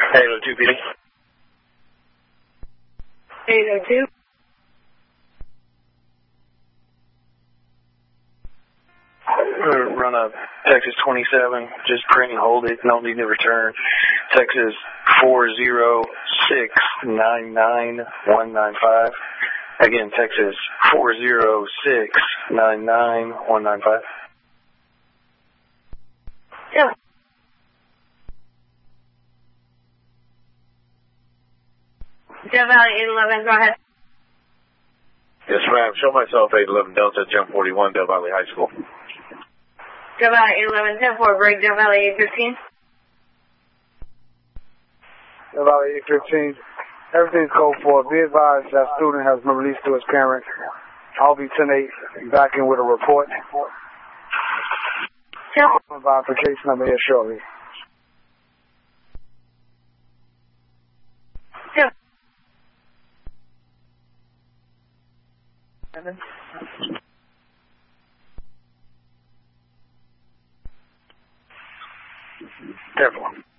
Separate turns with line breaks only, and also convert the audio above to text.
802 PD.
802.
Run a Texas 27, just print and hold it, no need to return. Texas 406-99195. Again, Texas 406-99195.
Yeah. Death Valley 811, go ahead.
Yes, ma'am. Show myself 811 Delta, Jump 41, Del Valley High School.
Death Valley 811, 10-4, break, Death Valley 815.
Death Valley 815. Everything's code 4. Be advised that student has been released to his parents. I'll be 10-8 back in with a report.
Yeah.
Verification number here shortly.
Yeah.
Careful.